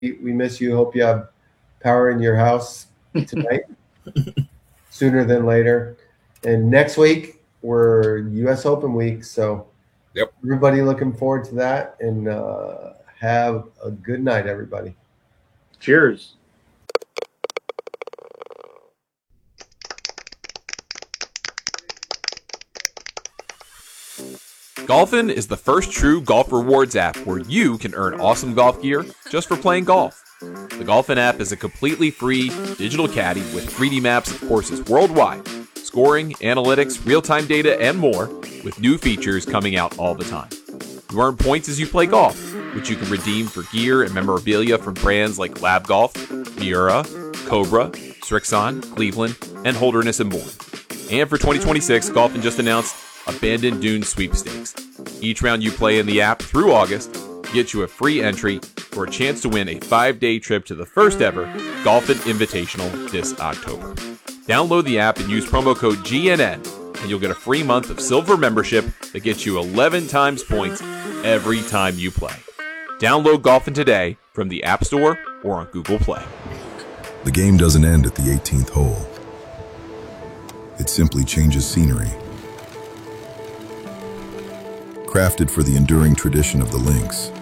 we miss you. Hope you have power in your house tonight, sooner than later. And next week we're U.S. Open week, so Yep. everybody looking forward to that. And have a good night, everybody. Cheers. Golfin is the first true golf rewards app where you can earn awesome golf gear just for playing golf. The Golfin app is a completely free digital caddy with 3D maps of courses worldwide, scoring, analytics, real-time data, and more, with new features coming out all the time. You earn points as you play golf, which you can redeem for gear and memorabilia from brands like Lab Golf, Miura, Cobra, Srixon, Cleveland, and Holderness and more. And for 2026, Golfin just announced Abandoned Dunes Sweepstakes. Each round you play in the app through August gets you a free entry for a chance to win a 5-day trip to the first ever Golfin Invitational this October. Download the app and use promo code GNN, and you'll get a free month of silver membership that gets you 11 times points every time you play. Download Golfin today from the App Store or on Google Play. The game doesn't end at the 18th hole. It simply changes scenery. Crafted for the enduring tradition of the links.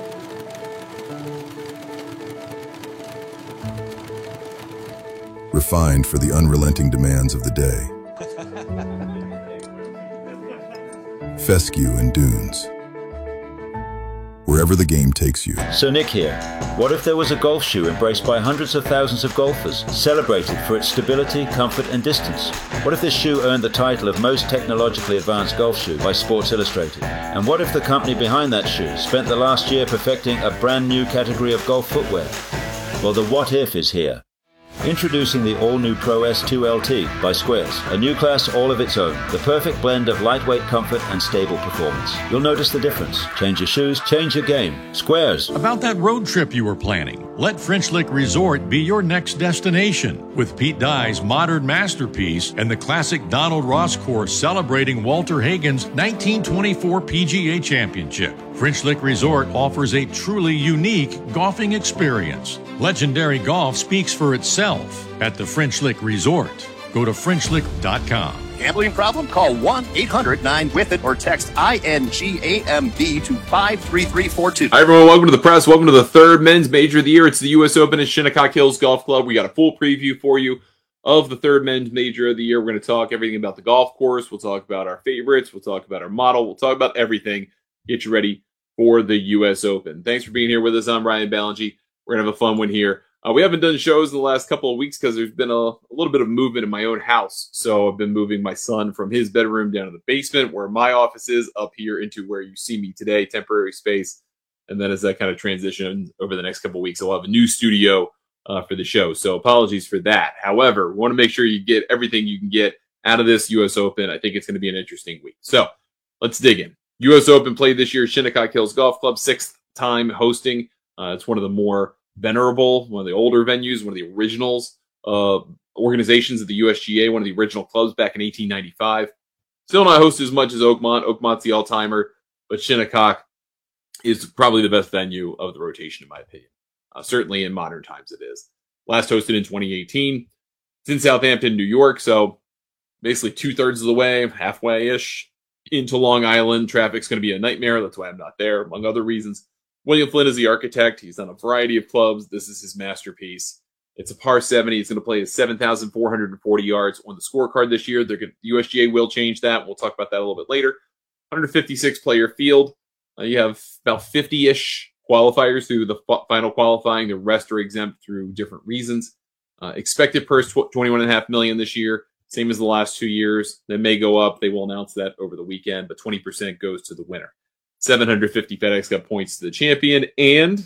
Refined for the unrelenting demands of the day. Fescue and Dunes. Wherever the game takes you. So Nick here. What if there was a golf shoe embraced by hundreds of thousands of golfers, celebrated for its stability, comfort and distance? What if this shoe earned the title of most technologically advanced golf shoe by Sports Illustrated? And what if the company behind that shoe spent the last year perfecting a brand new category of golf footwear? Well, the what if is here. Introducing the all-new Pro S2 LT by Squares, a new class all of its own, the perfect blend of lightweight comfort and stable performance. You'll notice the difference. Change your shoes, change your game. Squares. About that road trip you were planning, let French Lick Resort be your next destination. With Pete Dye's modern masterpiece and the classic Donald Ross course celebrating Walter Hagen's 1924 PGA Championship. French Lick Resort offers a truly unique golfing experience. Legendary golf speaks for itself at the French Lick Resort. Go to FrenchLick.com. Gambling problem? Call 1-800-9-WITH-IT or text INGAMB to 53342. Hi, everyone. Welcome to the press. Welcome to the third men's major of the year. It's the U.S. Open at Shinnecock Hills Golf Club. We got a full preview for you of the third men's major of the year. We're going to talk everything about the golf course. We'll talk about our favorites. We'll talk about our model. We'll talk about everything. Get you ready for the U.S. Open. Thanks for being here with us. I'm Ryan Ballingy. We're going to have a fun one here. We haven't done shows in the last couple of weeks because there's been a little bit of movement in my own house. So I've been moving my son from his bedroom down to the basement where my office is, up here into where you see me today, temporary space. And then as that kind of transitions over the next couple of weeks, I'll have a new studio for the show. So apologies for that. However, we want to make sure you get everything you can get out of this U.S. Open. I think it's going to be an interesting week. So let's dig in. U.S. Open played this year, Shinnecock Hills Golf Club, 6th time hosting. It's one of the more venerable, one of the older venues, one of the originals organizations of the USGA, one of the original clubs back in 1895. Still not hosted as much as Oakmont. Oakmont's the all-timer, but Shinnecock is probably the best venue of the rotation, in my opinion. Certainly in modern times it is. Last hosted in 2018. It's in Southampton, New York, so basically 2/3 of the way, halfway-ish into Long Island. Traffic's going to be a nightmare. That's why I'm not there, among other reasons. William Flynn is the architect. He's done a variety of clubs. This is his masterpiece. It's a par 70. It's going to play at 7,440 yards on the scorecard this year. The USGA will change that. We'll talk about that a little bit later. 156-player field. You have about 50-ish qualifiers through the final qualifying. The rest are exempt through different reasons. Expected purse, $21.5 million this year. Same as the last 2 years. That may go up. They will announce that over the weekend, but 20% goes to the winner. 750 FedEx Cup points to the champion, and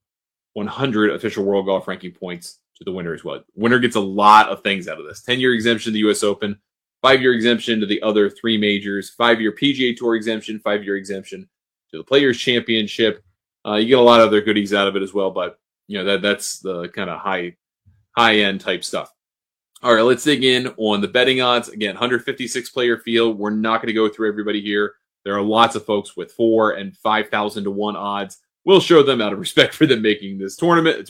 100 official World Golf Ranking points to the winner as well. Winner gets a lot of things out of this. 10-year exemption to the U.S. Open, 5-year exemption to the other 3 majors, 5-year PGA Tour exemption, 5-year exemption to the Players Championship. You get a lot of other goodies out of it as well, but you know that's the kind of high-end type stuff. All right, let's dig in on the betting odds. Again, 156-player field. We're not going to go through everybody here. There are lots of folks with 4,000 and 5,000 to 1 odds we'll show them out of respect for them making this tournament.